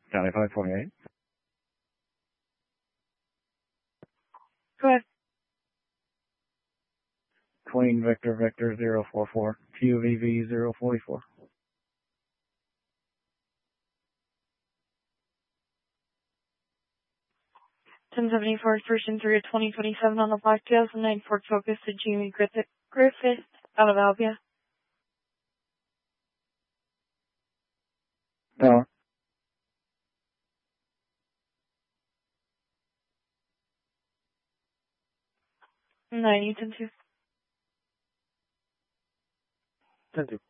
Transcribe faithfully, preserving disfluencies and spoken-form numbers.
County five twenty-eight. Go ahead. Queen Victor Victor zero four four. Q V V zero forty-four. ten seventy-four, person three of twenty twenty-seven on the block, two thousand nine Ford Focus to Jamie Griffith, Griffith out of Albia. No. nine, ten two. ten two.